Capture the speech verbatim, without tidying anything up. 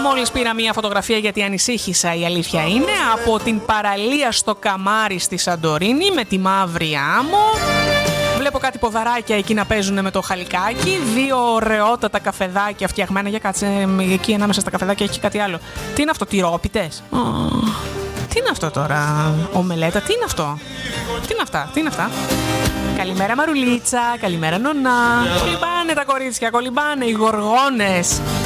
Μόλις πήρα μία φωτογραφία γιατί ανησύχησα, η αλήθεια είναι, από την παραλία στο καμάρι στη Σαντορίνη με τη μαύρη άμμο. Βλέπω κάτι ποδαράκια εκεί να παίζουν με το χαλικάκι. Δύο ωραιότατα καφεδάκια φτιαγμένα. Για κάτσε, εκεί ανάμεσα στα καφεδάκια έχει κάτι άλλο. Τι είναι αυτό, τυρόπιτες? Oh, τι είναι αυτό τώρα, ομελέτα, τι είναι αυτό? Τι είναι αυτά, τι είναι αυτά? Καλημέρα Μαρουλίτσα, καλημέρα Νονά. Κολυμπάνε τα κορίτσια, κολυμπάνε οι γοργόνες.